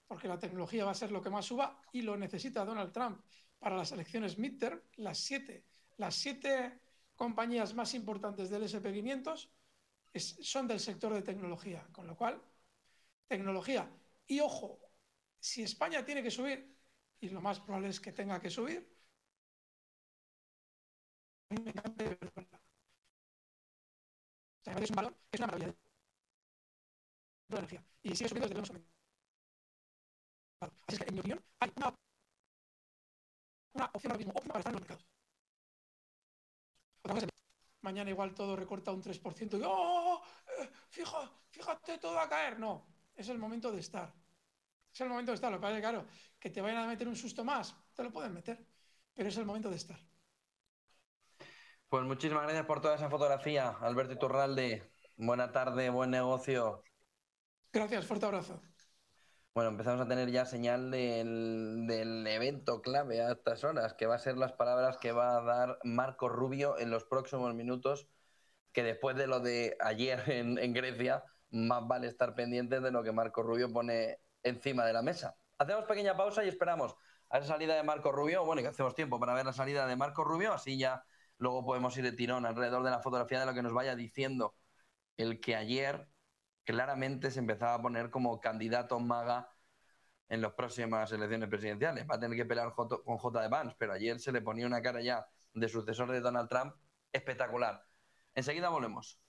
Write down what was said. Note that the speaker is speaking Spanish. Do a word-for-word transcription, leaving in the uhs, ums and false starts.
porque la tecnología va a ser lo que más suba y lo necesita Donald Trump para las elecciones midterm. Las siete, las siete compañías más importantes del ese and pe quinientos es, son del sector de tecnología, con lo cual, tecnología. Y ojo, si España tiene que subir, y lo más probable es que tenga que subir, a mí me encanta Iberdrola. O sea, es un valor, es una maravilla de energía. Y sigue subiendo desde el hemos Así es que, en mi opinión, hay una, una opción ahora mismo óptima para estar en los mercados. Otra cosa, mañana igual todo recorta un tres por ciento y ¡oh! Eh, fija, fíjate, todo va a caer. No, es el momento de estar. Es el momento de estar. Lo que pasa es que, claro, que te vayan a meter un susto más, te lo pueden meter, pero es el momento de estar. Pues muchísimas gracias por toda esa fotografía, Alberto Iturralde. Buena tarde, buen negocio. Gracias, fuerte abrazo. Bueno, empezamos a tener ya señal del, del evento clave a estas horas, que va a ser las palabras que va a dar Marco Rubio en los próximos minutos, que después de lo de ayer en, en Grecia, más vale estar pendientes de lo que Marco Rubio pone encima de la mesa. Hacemos pequeña pausa y esperamos a esa salida de Marco Rubio. Bueno, y que hacemos tiempo para ver la salida de Marco Rubio, así ya luego podemos ir de tirón alrededor de la fotografía de lo que nos vaya diciendo el que ayer claramente se empezaba a poner como candidato maga en las próximas elecciones presidenciales. Va a tener que pelear con J D Vance, pero ayer se le ponía una cara ya de sucesor de Donald Trump espectacular. Enseguida volvemos.